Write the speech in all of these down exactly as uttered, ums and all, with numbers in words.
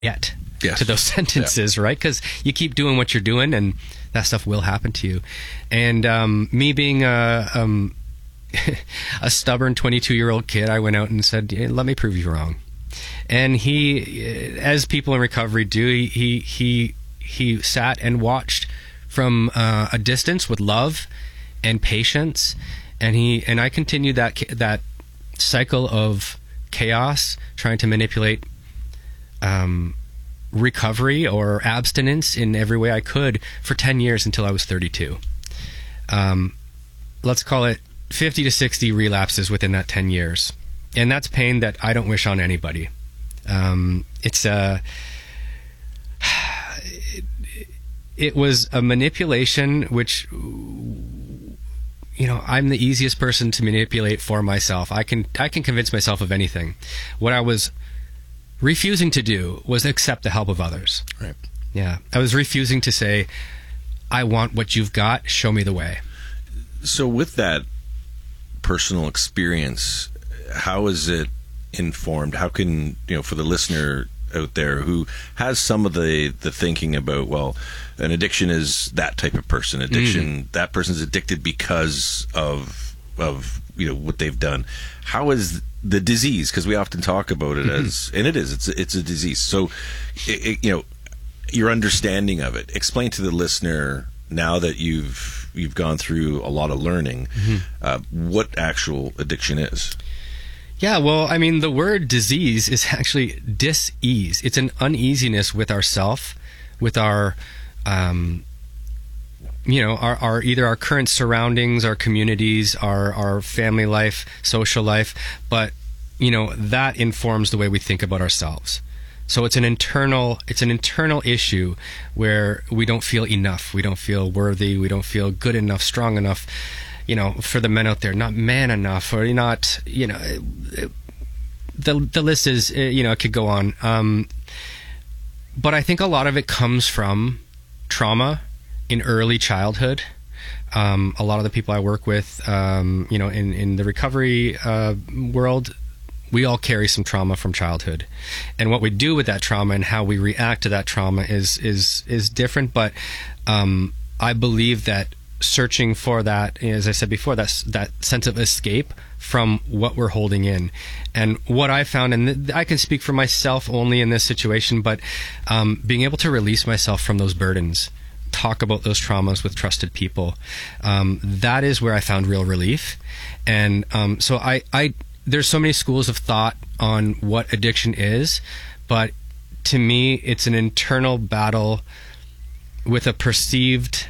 yet yes. to those sentences, yeah. right? Because you keep doing what you're doing, and that stuff will happen to you. And um, me being a, um, a stubborn twenty-two-year-old kid, I went out and said, yeah, let me prove you wrong. And he, as people in recovery do, he he he, he sat and watched from uh, a distance with love and patience, and he and I continued that that cycle of chaos, trying to manipulate um, recovery or abstinence in every way I could for ten years until I was thirty-two. Um, let's call it fifty to sixty relapses within that ten years. And that's pain that I don't wish on anybody. Um, it's a, it, it was a manipulation which, you know, I'm the easiest person to manipulate for myself. I can I can convince myself of anything. What I was refusing to do was accept the help of others. Right. Yeah. I was refusing to say, I want what you've got, show me the way. So with that personal experience, how is it informed? How can, you know, for the listener out there who has some of the, the thinking about, well, an addiction is that type of person. Addiction, mm. that person's addicted because of, of, you know, what they've done. How is the disease? Because we often talk about it mm-hmm. as, and it is, it's, it's a disease. So, it, it, you know, your understanding of it, explain to the listener, now that you've, you've gone through a lot of learning, mm-hmm. uh, what actual addiction is. Yeah, well, I mean, the word disease is actually dis-ease. It's an uneasiness with ourself, with our, um, you know, our, our either our current surroundings, our communities, our, our family life, social life, but, you know, that informs the way we think about ourselves. So it's an internal, it's an internal issue where we don't feel enough, we don't feel worthy, we don't feel good enough, strong enough. You know, for the men out there, not man enough, or not, you know, the the list is, you know, it could go on. Um, but I think a lot of it comes from trauma in early childhood. Um, a lot of the people I work with, um, you know, in, in the recovery uh, world, we all carry some trauma from childhood. And what we do with that trauma and how we react to that trauma is is is different. But um, I believe that searching for that, as I said before, that's that sense of escape from what we're holding in. And what I found, and I can speak for myself only in this situation, but um, being able to release myself from those burdens, talk about those traumas with trusted people, um, that is where I found real relief. And um, so I, I, there's so many schools of thought on what addiction is, but to me, it's an internal battle with a perceived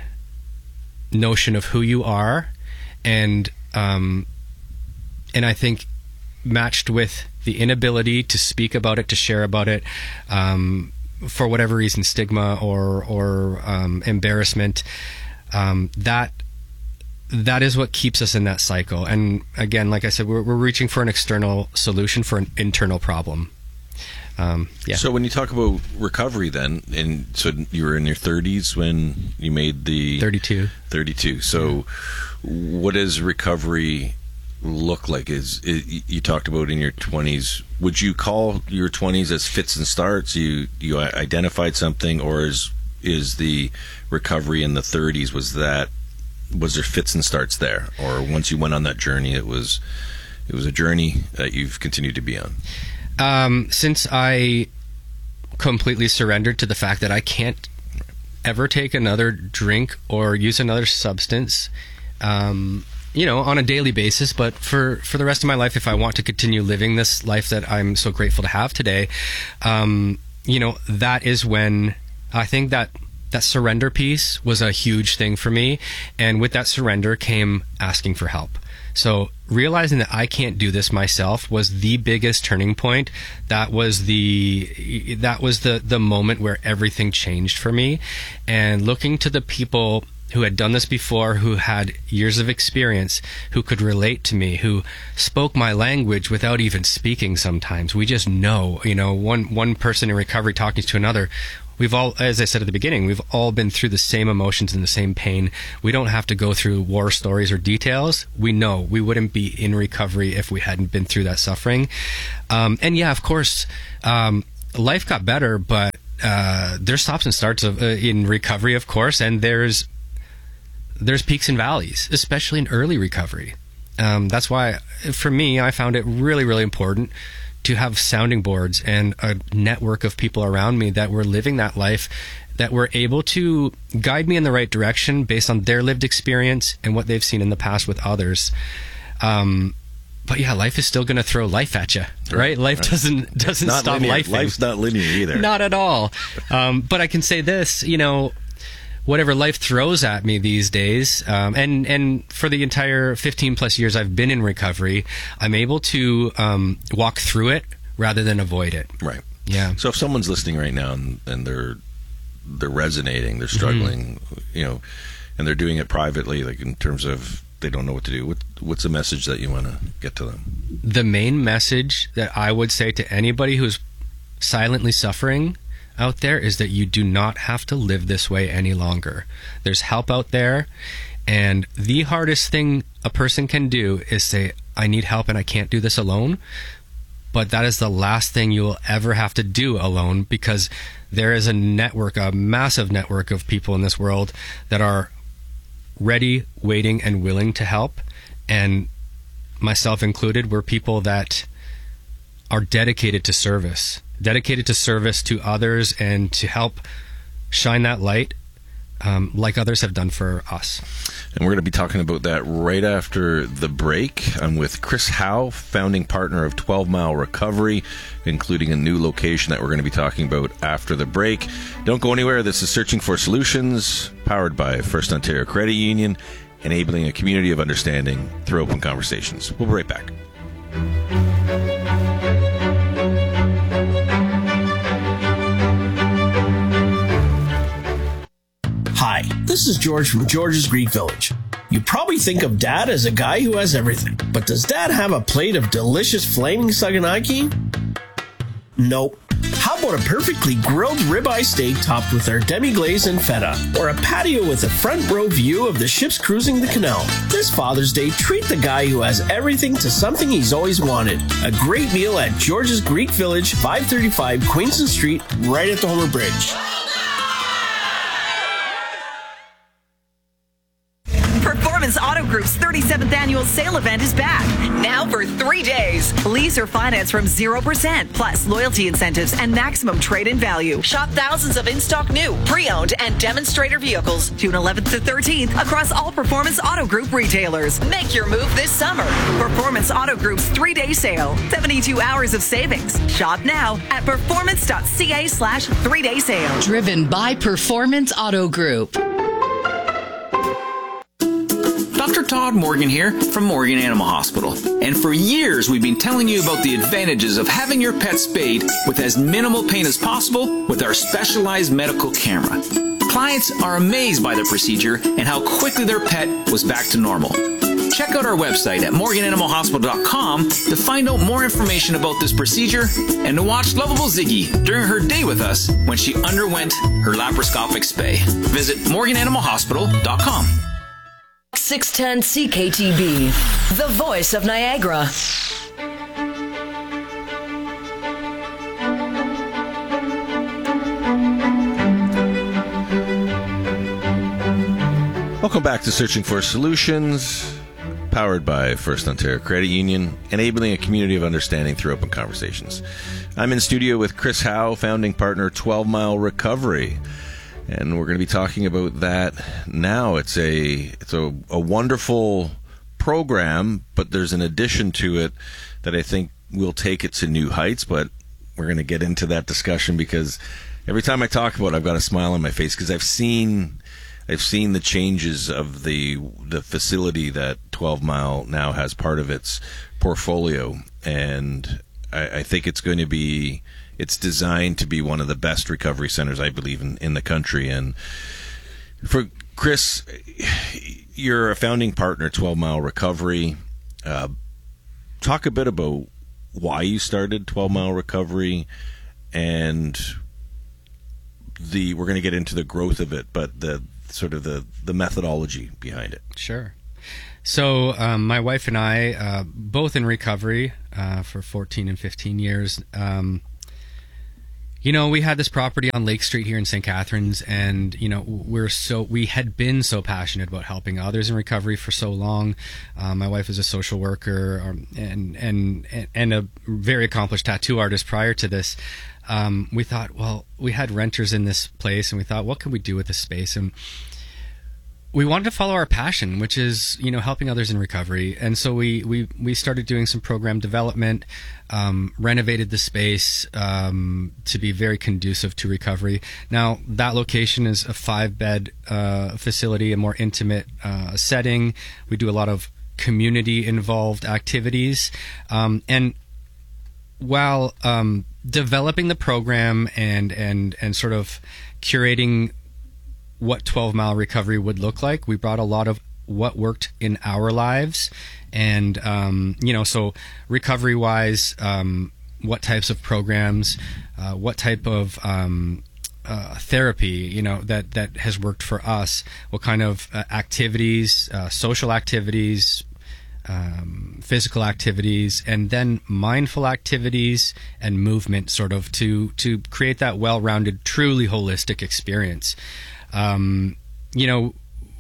notion of who you are, and um, and I think matched with the inability to speak about it, to share about it, um, for whatever reason, stigma or or um, embarrassment, um, that that is what keeps us in that cycle. And again, like I said, we're, we're reaching for an external solution for an internal problem. Um, yeah. So when you talk about recovery then, and so you were in your thirties when you made the... thirty-two. thirty-two. So yeah. What does recovery look like? Is it, you talked about in your twenties. Would you call your twenties as fits and starts? You you identified something, or is is the recovery in the thirties, was that, was there fits and starts there? Or once you went on that journey, it was it was a journey that you've continued to be on? Um, since I completely surrendered to the fact that I can't ever take another drink or use another substance, um, you know, on a daily basis, but for, for the rest of my life, if I want to continue living this life that I'm so grateful to have today, um, you know, that is when I think that that surrender piece was a huge thing for me. And with that surrender came asking for help. So realizing that I can't do this myself was the biggest turning point. That was the that was the the moment where everything changed for me. And looking to the people who had done this before, who had years of experience, who could relate to me, who spoke my language without even speaking sometimes. We just know, you know, one one person in recovery talking to another. We've all, as I said at the beginning, we've all been through the same emotions and the same pain. We don't have to go through war stories or details. We know we wouldn't be in recovery if we hadn't been through that suffering. Um, and yeah, of course, um, life got better, but uh, there's stops and starts of, uh, in recovery, of course, and there's there's peaks and valleys, especially in early recovery. Um, that's why, for me, I found it really, really important to have sounding boards and a network of people around me that were living that life, that were able to guide me in the right direction based on their lived experience and what they've seen in the past with others. Um, but yeah, life is still going to throw life at you, right? right? Life right. doesn't doesn't not stop linear. life. Life's not linear either. Not at all. Um, but I can say this, you know, whatever life throws at me these days, um, and and for the entire fifteen plus years I've been in recovery, I'm able to um, walk through it rather than avoid it. Right. Yeah. So if someone's listening right now and, and they're they're resonating, they're struggling, mm-hmm. you know, and they're doing it privately, like in terms of they don't know what to do, what what's the message that you want to get to them? The main message that I would say to anybody who's silently suffering out there is that you do not have to live this way any longer. There's help out there, and the hardest thing a person can do is say, I need help and I can't do this alone. But that is the last thing you will ever have to do alone, because there is a network, a massive network of people in this world that are ready, waiting, and willing to help. And myself included, we're people that are dedicated to service, dedicated to service to others and to help shine that light um, like others have done for us. And we're going to be talking about that right after the break. I'm with Chris Howe, founding partner of twelve mile Recovery, including a new location that we're going to be talking about after the break. Don't go anywhere. This is Searching for Solutions, powered by First Ontario Credit Union, enabling a community of understanding through open conversations. We'll be right back. Hi, this is George from George's Greek Village. You probably think of Dad as a guy who has everything, but does Dad have a plate of delicious flaming saganaki? Nope. How about a perfectly grilled ribeye steak topped with our demi-glaze and feta, or a patio with a front row view of the ships cruising the canal? This Father's Day, treat the guy who has everything to something he's always wanted. A great meal at George's Greek Village, five thirty-five Queenston Street, right at the Homer Bridge. Performance Auto Group's thirty-seventh annual sale event is back. Now for three days. Lease or finance from zero percent, plus loyalty incentives and maximum trade-in value. Shop thousands of in-stock new, pre-owned, and demonstrator vehicles June eleventh to thirteenth across all Performance Auto Group retailers. Make your move this summer. Performance Auto Group's three-day sale. seventy-two hours of savings. Shop now at performance.ca slash three-day sale. Driven by Performance Auto Group. Doctor Todd Morgan here from Morgan Animal Hospital. And for years, we've been telling you about the advantages of having your pet spayed with as minimal pain as possible with our specialized medical camera. Clients are amazed by the procedure and how quickly their pet was back to normal. Check out our website at morgan animal hospital dot com to find out more information about this procedure and to watch lovable Ziggy during her day with us when she underwent her laparoscopic spay. Visit morgan animal hospital dot com. six ten C K T B, the voice of Niagara. Welcome back to Searching for Solutions, powered by First Ontario Credit Union, enabling a community of understanding through open conversations. I'm in studio with Chris Howe, founding partner, twelve mile Recovery. And we're going to be talking about that now. It's a it's a, a wonderful program, but there's an addition to it that I think will take it to new heights. But we're going to get into that discussion because every time I talk about it, I've got a smile on my face because I've seen I've seen the changes of the the facility that twelve mile now has part of its portfolio, and I, I think it's going to be. It's designed to be one of the best recovery centers, I believe, in, in the country. And for Chris, you're a founding partner, twelve mile Recovery. Uh, talk a bit about why you started twelve mile Recovery, and the we're going to get into the growth of it, but the sort of the, the methodology behind it. Sure. So um, my wife and I, uh, both in recovery uh, for fourteen and fifteen years, um, You know, we had this property on Lake Street here in Saint Catharines, and you know, we're so we had been so passionate about helping others in recovery for so long. Um, my wife is a social worker um, and and and a very accomplished tattoo artist prior to this. Um, we thought, well, we had renters in this place, and we thought, what can we do with this space? And we wanted to follow our passion, which is, you know, helping others in recovery. And so we, we, we started doing some program development, um, renovated the space, um, to be very conducive to recovery. Now, that location is a five bed, uh, facility, a more intimate, uh, setting. We do a lot of community involved activities. Um, and while, um, developing the program and, and, and sort of curating what twelve mile recovery would look like, we brought a lot of what worked in our lives. And, um, you know, so recovery wise, um, what types of programs, uh, what type of, um, uh, therapy, you know, that, that has worked for us, what kind of uh, activities, uh, social activities, um, physical activities, and then mindful activities and movement, sort of to, to create that well-rounded, truly holistic experience. Um, you know,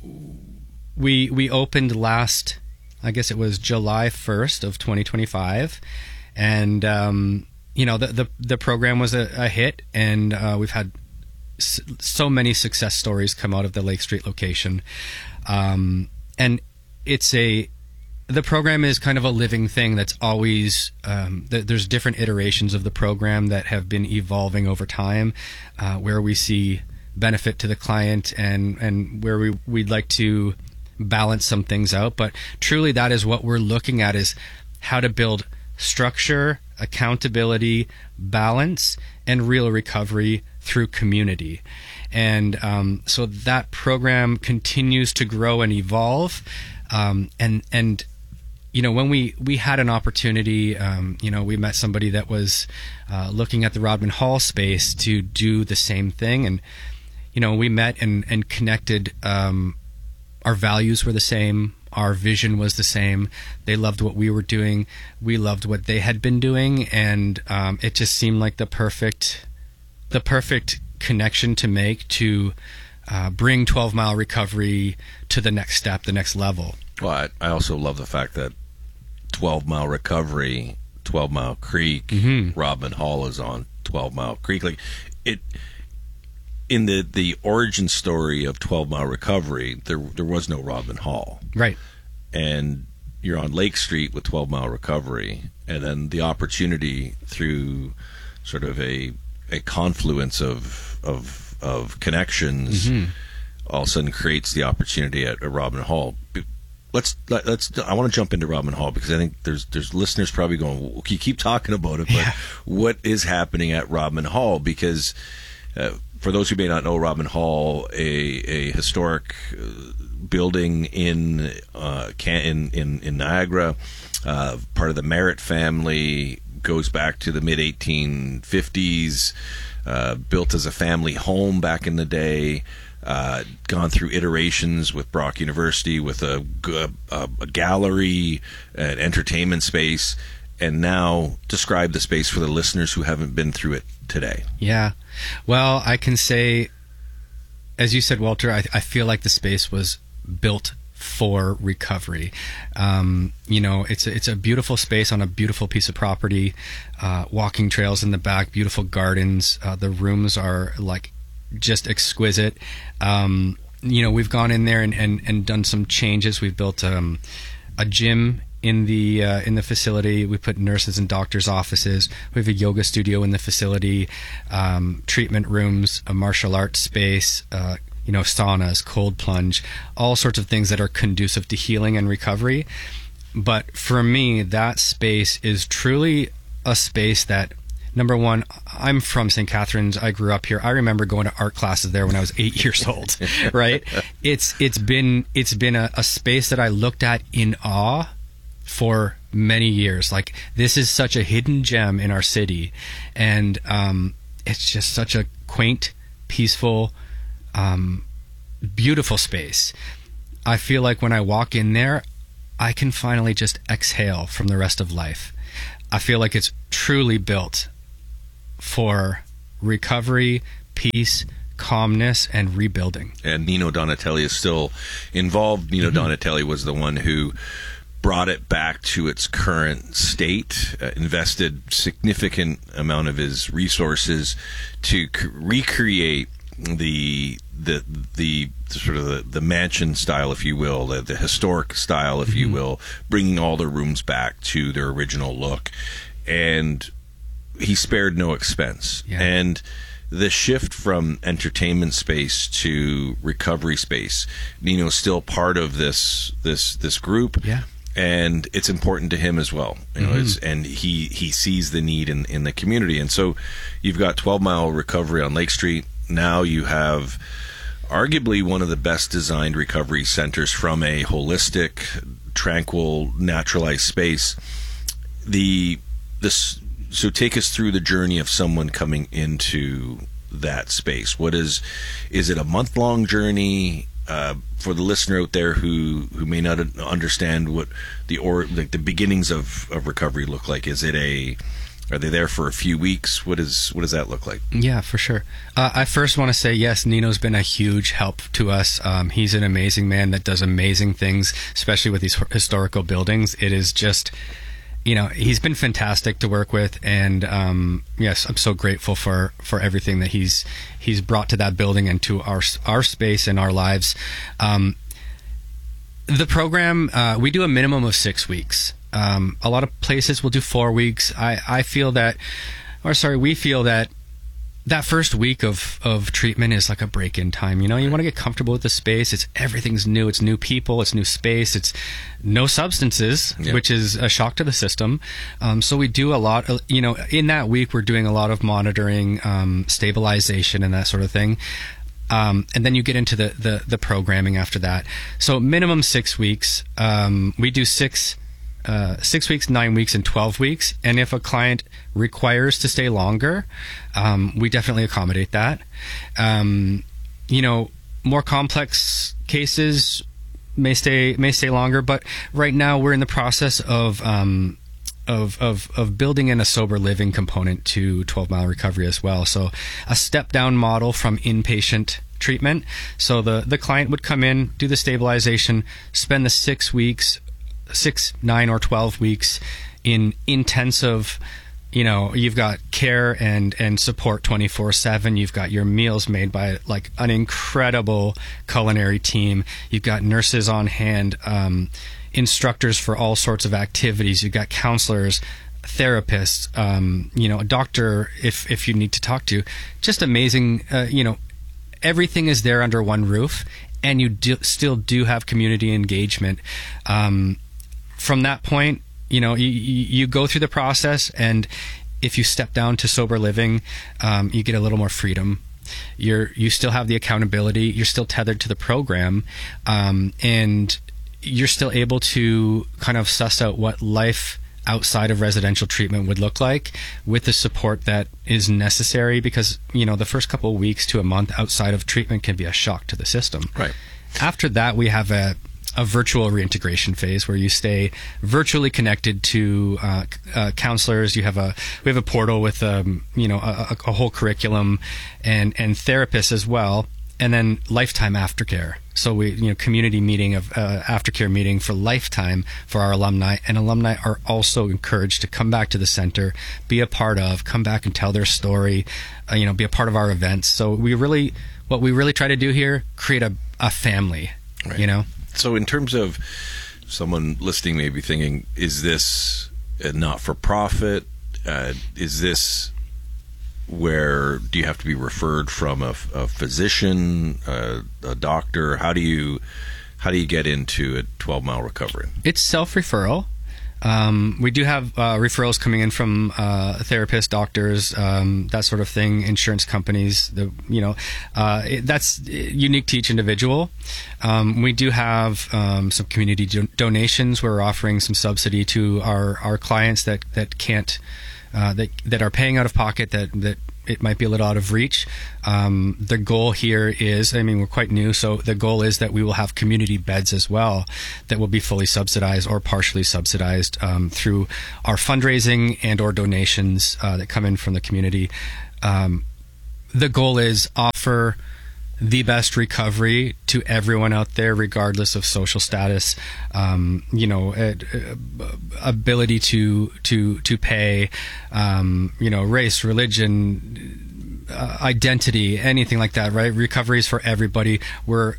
we, we opened last, I guess it was July first of twenty twenty-five. And, um, you know, the, the, the program was a, a hit, and, uh, we've had s- so many success stories come out of the Lake Street location. Um, and it's a, the program is kind of a living thing that's always, um, th- there's different iterations of the program that have been evolving over time, uh, where we see benefit to the client and and where we we'd like to balance some things out. But truly, that is what we're looking at, is how to build structure, accountability, balance, and real recovery through community. And um, so that program continues to grow and evolve. Um, and and you know, when we we had an opportunity, um, you know, we met somebody that was uh, looking at the Rodman Hall space to do the same thing. And you know, we met and, and connected. Um, our values were the same. Our vision was the same. They loved what we were doing. We loved what they had been doing. And um, it just seemed like the perfect, the perfect connection to make to uh, bring twelve mile recovery to the next step, the next level. Well, I, I also love the fact that twelve mile recovery, twelve mile Creek, mm-hmm. Rodman Hall is on twelve mile Creek. Like it. In the, the origin story of twelve mile recovery, there there was no Rodman Hall. Right. And you're on Lake Street with twelve mile recovery, and then the opportunity through sort of a a confluence of of of connections mm-hmm. all of a sudden creates the opportunity at, at Rodman Hall. Let's let, let's. I want to jump into Rodman Hall because I think there's there's listeners probably going, well, you keep talking about it, but yeah. What is happening at Rodman Hall? Because uh, for those who may not know, Rodman Hall, a a historic building in uh, in, in in Niagara, uh, part of the Merritt family, goes back to the mid eighteen fifties. Uh, built as a family home back in the day. Uh, gone through iterations with Brock University, with a, a, a gallery, an entertainment space, and now describe the space for the listeners who haven't been through it today. Yeah. Well, I can say, as you said, Walter, I, I feel like the space was built for recovery. Um, you know, it's a, it's a beautiful space on a beautiful piece of property, uh, walking trails in the back, beautiful gardens. Uh, the rooms are like just exquisite. Um, you know, we've gone in there and, and, and done some changes. We've built um, a gym in the uh, in the facility. We put nurses and doctors' offices. We have a yoga studio in the facility, um, treatment rooms, a martial arts space, uh, you know, saunas, cold plunge, all sorts of things that are conducive to healing and recovery. But for me, that space is truly a space that, number one, I'm from Saint Catharines. I grew up here. I remember going to art classes there when I was eight years old, right? It's it's been it's been a, a space that I looked at in awe for many years. Like, this is such a hidden gem in our city, and um, it's just such a quaint, peaceful, um, beautiful space. I feel like when I walk in there, I can finally just exhale from the rest of life. I feel like it's truly built for recovery, peace, calmness, and rebuilding. And Nino Donatelli is still involved. Nino mm-hmm. Donatelli was the one who brought it back to its current state, uh, invested significant amount of his resources to c- recreate the the the sort of the, the mansion style, if you will, the, the historic style, if mm-hmm. you will, bringing all the rooms back to their original look. And he spared no expense. Yeah. And the shift from entertainment space to recovery space, Nino's still part of this this this group. Yeah. And it's important to him as well, you know. Mm-hmm. It's, and he, he sees the need in, in the community. And so you've got twelve Mile Recovery on Lake Street. Now you have arguably one of the best designed recovery centers from a holistic, tranquil, naturalized space. The this so take us through the journey of someone coming into that space. What is is it a month long journey? Uh, for the listener out there who, who may not understand what the or like the beginnings of, of recovery look like, is it a are they there for a few weeks? What is what does that look like? Yeah, for sure. Uh, I first want to say yes, Nino's been a huge help to us. Um, he's an amazing man that does amazing things, especially with these historical buildings. It is just, you know, he's been fantastic to work with, and um, yes, I'm so grateful for, for everything that he's he's brought to that building and to our our space and our lives. Um, the program, uh, we do a minimum of six weeks. Um, a lot of places will do four weeks. I, I feel that, or sorry, we feel that that first week of, of treatment is like a break-in time. You know, you want to get comfortable with the space. It's everything's new. It's new people. It's new space. It's no substances, yep. which is a shock to the system. Um, so we do a lot of, you know, in that week, we're doing a lot of monitoring, um, stabilization and that sort of thing. Um, and then you get into the, the, the programming after that. So minimum six weeks. Um, we do six Uh, six weeks, nine weeks, and twelve weeks. And if a client requires to stay longer, um, we definitely accommodate that. Um, you know, more complex cases may stay may stay longer, but right now we're in the process of um, of, of of building in a sober living component to twelve Mile Recovery as well. So a step down model from inpatient treatment. So the the client would come in, do the stabilization, spend the six weeks. six, nine, or twelve weeks in intensive, you know, you've got care and, and support twenty-four seven. You've got your meals made by like an incredible culinary team. You've got nurses on hand, um, instructors for all sorts of activities. You've got counselors, therapists, um, you know, a doctor if, if you need to talk to. Just amazing, uh, you know, everything is there under one roof, and you do, still do have community engagement. Um, From that point, you know, you, you go through the process, and if you step down to sober living, um, you get a little more freedom. You're you still have the accountability. You're still tethered to the program, um, and you're still able to kind of suss out what life outside of residential treatment would look like with the support that is necessary. Because, you know, the first couple of weeks to a month outside of treatment can be a shock to the system. Right. After that, we have a a virtual reintegration phase where you stay virtually connected to uh, uh, counselors. You have a we have a portal with um, you know a, a whole curriculum and and therapists as well, and then lifetime aftercare. So we you know community meeting of uh, aftercare meeting for lifetime for our alumni, and alumni are also encouraged to come back to the center, be a part of, come back and tell their story, uh, you know, be a part of our events. So we really what we really try to do here, create a a family, right. you know. So in terms of someone listening may be thinking, is this a not-for-profit? Uh, is this where do you have to be referred from a, a physician, a, a doctor? How do you how do you get into a twelve Mile Recovery? It's self-referral. Um, we do have uh, referrals coming in from uh, therapists, doctors, um, that sort of thing, insurance companies. The, you know, uh, it, that's unique to each individual. Um, we do have um, some community do- donations. We're offering some subsidy to our, our clients that that can't uh, that that are paying out of pocket. That that it might be a little out of reach. Um, the goal here is, I mean, we're quite new, so the goal is that we will have community beds as well that will be fully subsidized or partially subsidized um, through our fundraising and or donations uh, that come in from the community. Um, the goal is offer the best recovery to everyone out there, regardless of social status, um, you know, uh, ability to to to pay, um, you know, race, religion, uh, identity, anything like that. Right? Recovery is for everybody. We're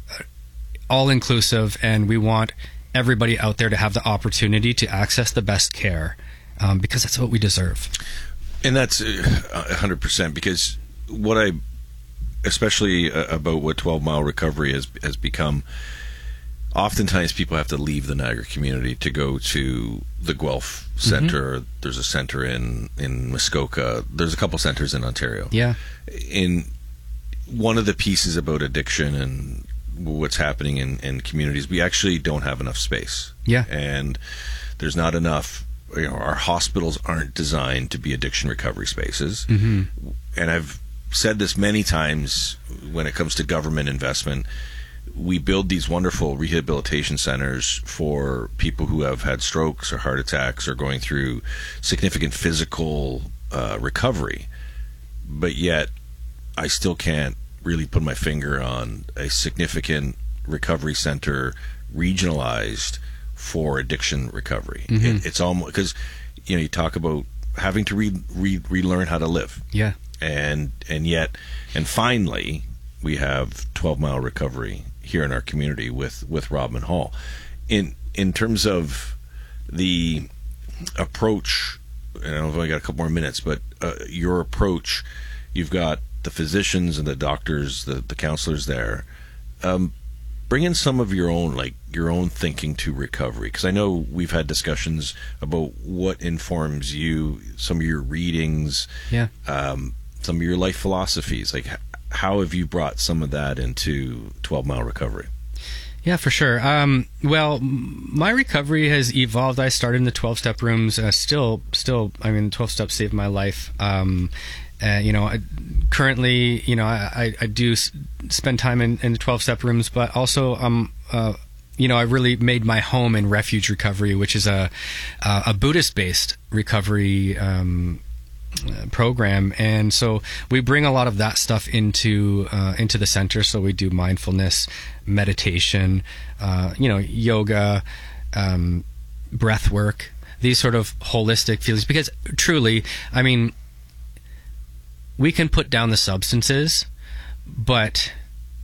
all inclusive, and we want everybody out there to have the opportunity to access the best care, um, because that's what we deserve. And that's a hundred percent, because what I, especially about what twelve mile recovery has has become, oftentimes people have to leave the Niagara community to go to the Guelph Center. Mm-hmm. There's a center in, in Muskoka. There's a couple centers in Ontario. Yeah. In one of the pieces about addiction and what's happening in, in communities, we actually don't have enough space. Yeah. And there's not enough, you know, our hospitals aren't designed to be addiction recovery spaces. Mm-hmm. And I've said this many times when it comes to government investment. We build these wonderful rehabilitation centers for people who have had strokes or heart attacks or going through significant physical uh, recovery. But yet, I still can't really put my finger on a significant recovery center regionalized for addiction recovery. Mm-hmm. It, it's almost, because, you know, you talk about having to re, re, relearn how to live. Yeah. And and yet, and finally, we have twelve mile recovery here in our community with, with Rodman Hall. In in terms of the approach, and I've only got a couple more minutes, but uh, your approach, you've got the physicians and the doctors, the, the counselors there. Um, bring in some of your own, like your own thinking to recovery, because I know we've had discussions about what informs you, some of your readings, yeah, um, some of your life philosophies. Like, how have you brought some of that into twelve mile recovery? Yeah, for sure. Um, well, my recovery has evolved. I started in the twelve step rooms. Uh, still, still, I mean, twelve steps saved my life. Um, Uh, you know, I, currently, you know, I, I do s- spend time in, in the twelve step rooms, but also, um, uh, you know, I really made my home in Refuge Recovery, which is a uh, a Buddhist based recovery um, uh, program, and so we bring a lot of that stuff into uh, into the center. So we do mindfulness, meditation, uh, you know, yoga, um, breath work, these sort of holistic feelings. Because truly, I mean, we can put down the substances, but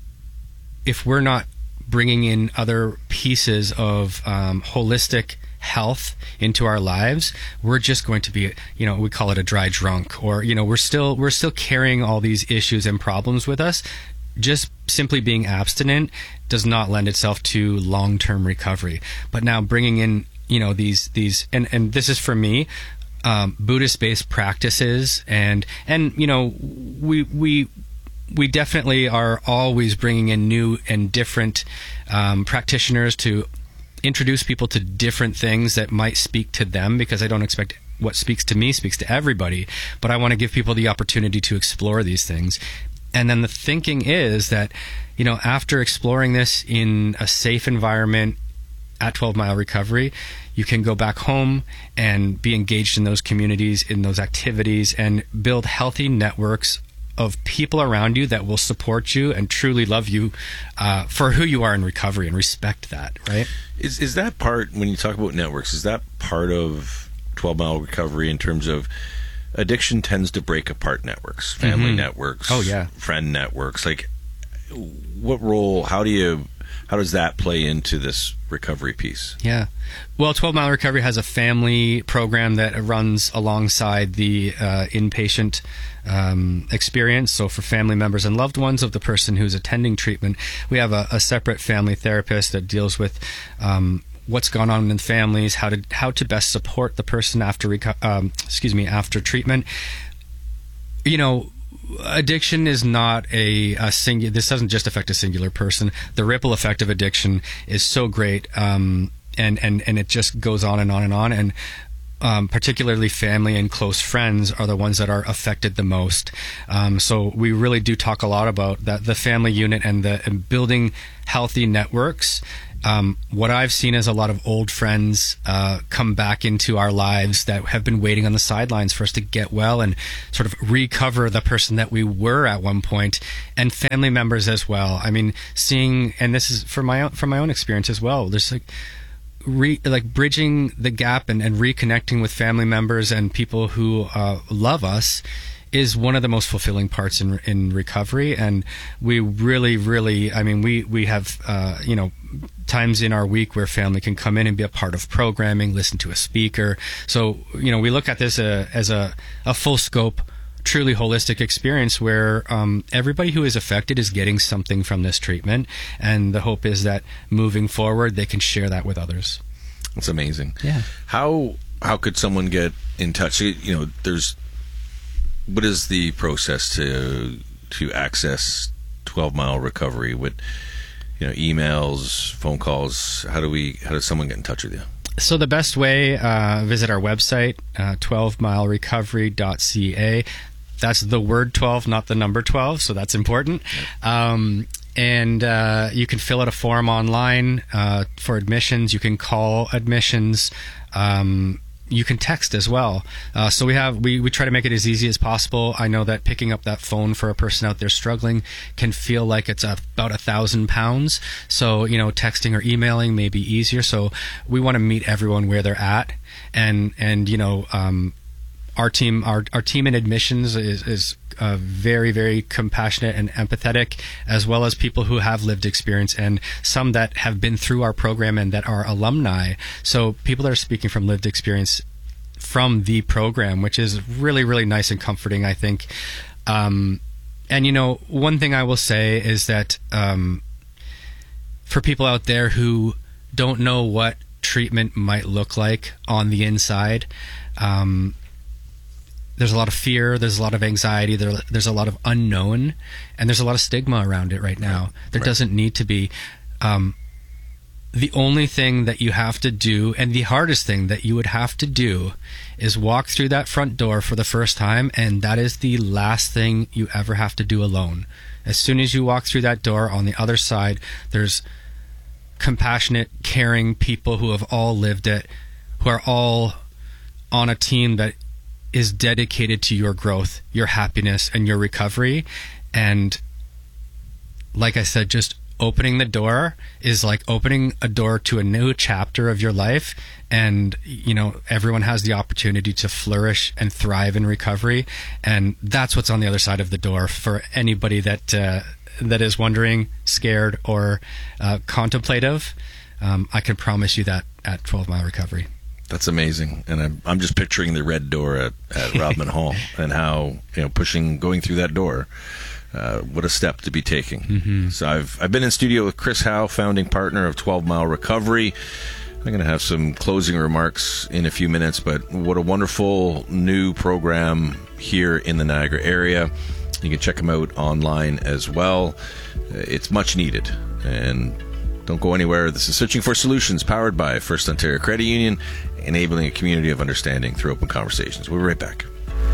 if we're not bringing in other pieces of um, holistic health into our lives, we're just going to be, you know, we call it a dry drunk, or, you know, we're still we're still carrying all these issues and problems with us. Just simply being abstinent does not lend itself to long-term recovery. But now bringing in, you know, these these and and this is for me. Um, Buddhist-based practices, and and you know, we we we definitely are always bringing in new and different um, practitioners to introduce people to different things that might speak to them, because I don't expect what speaks to me speaks to everybody, but I want to give people the opportunity to explore these things. And then the thinking is that, you know, after exploring this in a safe environment at twelve mile recovery, you can go back home and be engaged in those communities, in those activities, and build healthy networks of people around you that will support you and truly love you uh, for who you are in recovery, and respect that, right? Is is that part, when you talk about networks, is that part of twelve mile recovery in terms of addiction tends to break apart networks, family mm-hmm. networks, oh yeah, friend networks? Like, what role, how do you... how does that play into this recovery piece? Yeah. Well, twelve mile Recovery has a family program that runs alongside the uh, inpatient um, experience. So for family members and loved ones of the person who's attending treatment, we have a, a separate family therapist that deals with um, what's gone on in families, how to how to best support the person after reco- um, excuse me after treatment. You know, addiction is not a, a singular. This doesn't just affect a singular person. The ripple effect of addiction is so great, um, and and and it just goes on and on and on. And um, particularly family and close friends are the ones that are affected the most. Um, so we really do talk a lot about that, the family unit, and the and building healthy networks, um, what I've seen is a lot of old friends uh, come back into our lives that have been waiting on the sidelines for us to get well and sort of recover the person that we were at one point, and family members as well. I mean, seeing, and this is from my own, from my own experience as well. There's like re, like bridging the gap and, and reconnecting with family members and people who uh, love us is one of the most fulfilling parts in in recovery. And we really, really, I mean, we, we have, uh, you know, times in our week where family can come in and be a part of programming, listen to a speaker. So, you know, we look at this uh, as a, a full scope, truly holistic experience where um, everybody who is affected is getting something from this treatment. And the hope is that moving forward, they can share that with others. That's amazing. Yeah. How, how could someone get in touch? You know, there's, what is the process to to access twelve mile recovery? What, you know, emails, phone calls? How do we? How does someone get in touch with you? So the best way, uh, visit our website, uh, twelve mile recovery dot c a. That's the word twelve, not the number twelve. So that's important. Um, and uh, you can fill out a form online uh, for admissions. You can call admissions. Um, You can text as well. Uh, so we have we, we try to make it as easy as possible. I know that picking up that phone for a person out there struggling can feel like it's a, about a thousand pounds. So, you know, texting or emailing may be easier. So we want to meet everyone where they're at. And, and you know, um, our team our, our team in admissions is, is uh, very, very compassionate and empathetic, as well as people who have lived experience and some that have been through our program and that are alumni. So people that are speaking from lived experience from the program, which is really, really nice and comforting, I think. Um, and, you know, one thing I will say is that um, for people out there who don't know what treatment might look like on the inside, um, there's a lot of fear, there's a lot of anxiety, there, there's a lot of unknown, and there's a lot of stigma around it right now. There right. doesn't need to be. Um, the only thing that you have to do, and the hardest thing that you would have to do, is walk through that front door for the first time, and that is the last thing you ever have to do alone. As soon as you walk through that door, on the other side, there's compassionate, caring people who have all lived it, who are all on a team that is dedicated to your growth, your happiness, and your recovery. And like I said, just opening the door is like opening a door to a new chapter of your life. And, you know, everyone has the opportunity to flourish and thrive in recovery. And that's what's on the other side of the door for anybody that uh, that is wondering, scared, or uh, contemplative. Um, I can promise you that at twelve mile Recovery. That's amazing, and I'm I'm just picturing the red door at, at Rodman Hall and how, you know, pushing going through that door. Uh, what a step to be taking. Mm-hmm. So I've I've been in studio with Chris Howe, founding partner of twelve mile Recovery. I'm going to have some closing remarks in a few minutes, but what a wonderful new program here in the Niagara area. You can check them out online as well. It's much needed, and don't go anywhere. This is Searching for Solutions, powered by First Ontario Credit Union, enabling a community of understanding through open conversations. We'll be right back.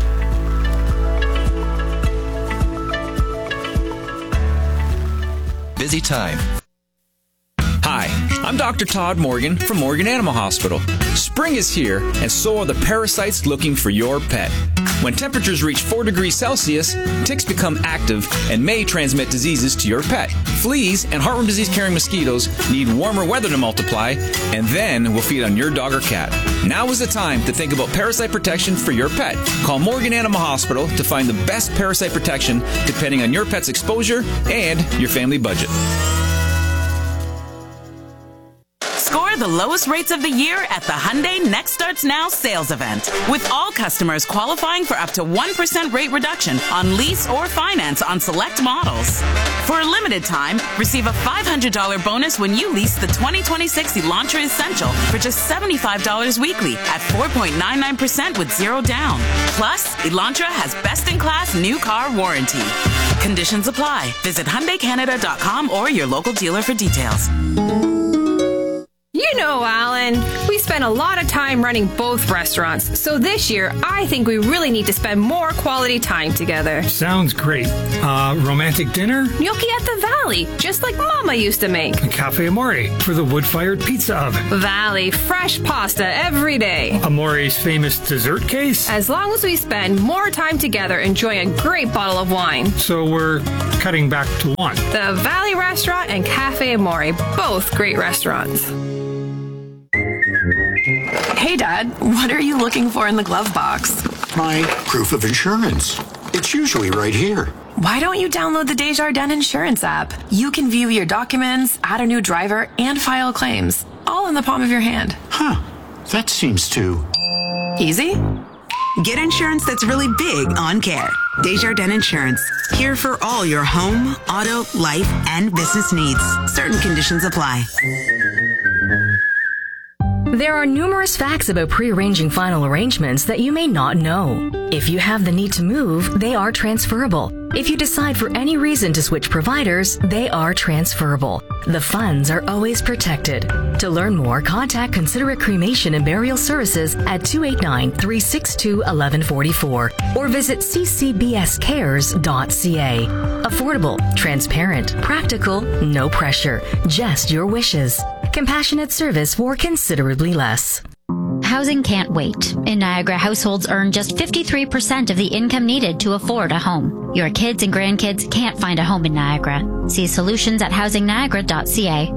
Busy time. Hi, I'm Doctor Todd Morgan from Morgan Animal Hospital. Spring is here, and so are the parasites looking for your pet. When temperatures reach four degrees Celsius, ticks become active and may transmit diseases to your pet. Fleas and heartworm disease-carrying mosquitoes need warmer weather to multiply, and then will feed on your dog or cat. Now is the time to think about parasite protection for your pet. Call Morgan Animal Hospital to find the best parasite protection depending on your pet's exposure and your family budget. Score the lowest rates of the year at the Hyundai Next Starts Now sales event, with all customers qualifying for up to one percent rate reduction on lease or finance on select models. For a limited time, receive a five hundred dollars bonus when you lease the twenty twenty-six Elantra Essential for just seventy-five dollars weekly at four point nine nine percent with zero down. Plus, Elantra has best-in-class new car warranty. Conditions apply. Visit Hyundai Canada dot com or your local dealer for details. You know, Alan, we spend a lot of time running both restaurants, so this year I think we really need to spend more quality time together. Sounds great. Uh, romantic dinner? Gnocchi at the Valley, just like Mama used to make. A Cafe Amore for the wood-fired pizza oven. Valley, fresh pasta every day. Amore's famous dessert case? As long as we spend more time together enjoying a great bottle of wine. So we're cutting back to one. The Valley Restaurant and Cafe Amore, both great restaurants. Hey, Dad, what are you looking for in the glove box? My proof of insurance. It's usually right here. Why don't you download the Desjardins Insurance app? You can view your documents, add a new driver, and file claims, all in the palm of your hand. Huh. That seems too... easy? Get insurance that's really big on care. Desjardins Insurance. Here for all your home, auto, life, and business needs. Certain conditions apply. There are numerous facts about pre-arranging final arrangements that you may not know. If you have the need to move, they are transferable. If you decide for any reason to switch providers, they are transferable. The funds are always protected. To learn more, contact Considerate Cremation and Burial Services at two eight nine, three six two, one one four four or visit c c b s cares dot c a. Affordable, transparent, practical, no pressure, just your wishes. Compassionate service for considerably less. Housing can't wait. In Niagara, households earn just fifty-three percent of the income needed to afford a home. Your kids and grandkids can't find a home in Niagara. See solutions at housing niagara dot c a.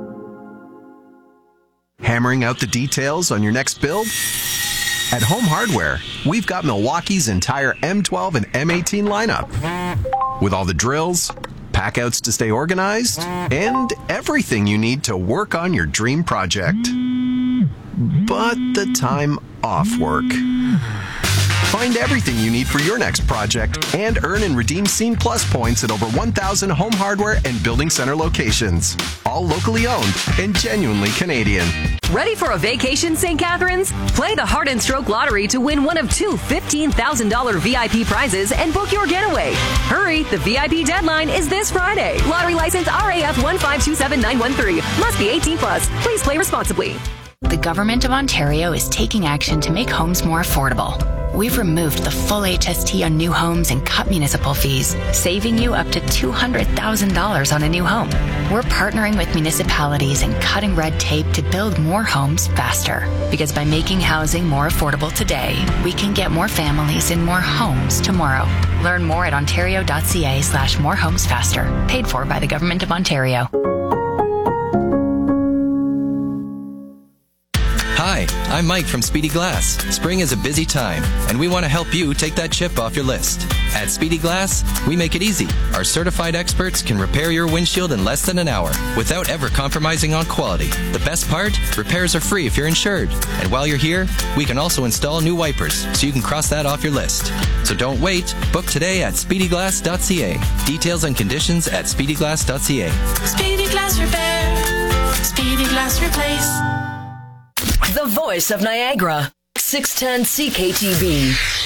Hammering out the details on your next build? At Home Hardware, we've got Milwaukee's entire M twelve and M eighteen lineup. With all the drills, packouts to stay organized, and everything you need to work on your dream project. But the time off work. Find everything you need for your next project and earn and redeem Scene Plus points at over one thousand Home Hardware and Building Center locations. All locally owned and genuinely Canadian. Ready for a vacation, Saint Catharines? Play the Heart and Stroke Lottery to win one of two fifteen thousand dollars V I P prizes and book your getaway. Hurry, the V I P deadline is this Friday. Lottery license R A F one five two seven nine one three. Must be eighteen plus. Please play responsibly. The Government of Ontario is taking action to make homes more affordable. We've removed the full H S T on new homes and cut municipal fees, saving you up to two hundred thousand dollars on a new home. We're partnering with municipalities and cutting red tape to build more homes faster. Because by making housing more affordable today, we can get more families in more homes tomorrow. Learn more at ontario dot c a slash more homes faster. Paid for by the Government of Ontario. Hi, I'm Mike from Speedy Glass. Spring is a busy time, and we want to help you take that chip off your list. At Speedy Glass, we make it easy. Our certified experts can repair your windshield in less than an hour without ever compromising on quality. The best part? Repairs are free if you're insured. And while you're here, we can also install new wipers, so you can cross that off your list. So don't wait. Book today at speedy glass dot c a. Details and conditions at speedy glass dot c a. Speedy Glass Repair. Speedy Glass Replace. The voice of Niagara, six ten C K T B.